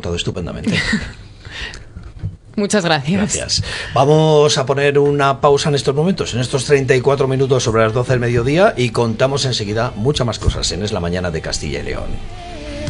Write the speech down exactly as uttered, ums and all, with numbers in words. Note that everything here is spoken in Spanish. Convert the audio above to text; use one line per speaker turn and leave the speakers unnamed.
contado estupendamente.
Muchas gracias.
Gracias. Vamos a poner una pausa en estos momentos, en estos treinta y cuatro minutos sobre las doce del mediodía, y contamos enseguida muchas más cosas en Es la Mañana de Castilla y León.